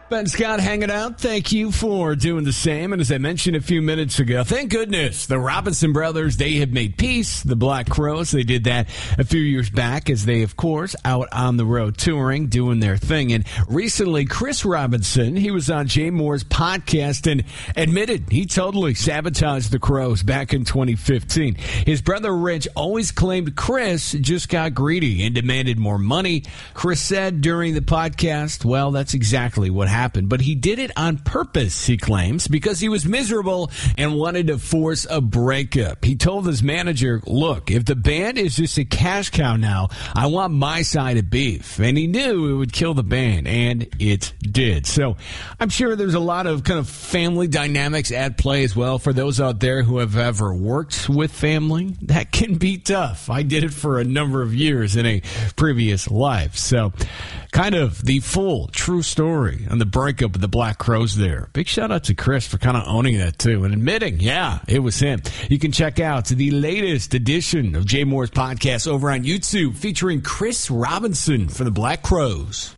Ben Scott hanging out. Thank you for doing the same. And as I mentioned a few minutes ago, thank goodness the Robinson brothers, they have made peace. The Black Crowes, they did that a few years back as they, of course, out on the road touring, doing their thing. And recently, Chris Robinson, he was on Jay Moore's podcast and admitted he totally sabotaged the Crowes back in 2015. His brother Rich always claimed Chris just got greedy and demanded more money. Chris said during the podcast, well, that's exactly what happened. But he did it on purpose, he claims, because he was miserable and wanted to force a breakup. He told his manager, look, if the band is just a cash cow now, I want my side of beef. And he knew it would kill the band, and it did. So I'm sure there's a lot of kind of family dynamics at play as well for those out there who have ever worked with family. That can be tough. I did it for a number of years in a previous life. So kind of the full true story on the breakup of the Black Crowes there. Big shout out to Chris for kind of owning that too and admitting, yeah, it was him. You can check out the latest edition of Jay Moore's podcast over on YouTube featuring Chris Robinson for the Black Crowes.